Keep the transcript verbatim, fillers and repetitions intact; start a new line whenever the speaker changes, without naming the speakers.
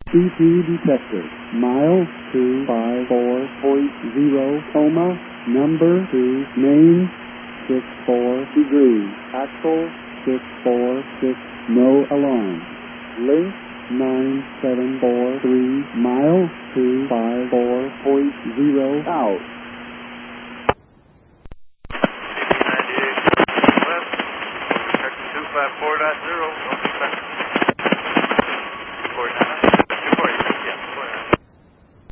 C P detected. Mile two five four point zero, coma, number two, main, six four degrees, axle, six four six, no alarm. Link, nine seven four three, mile two five four point zero, out.
ninety-eight west, two five four point zero.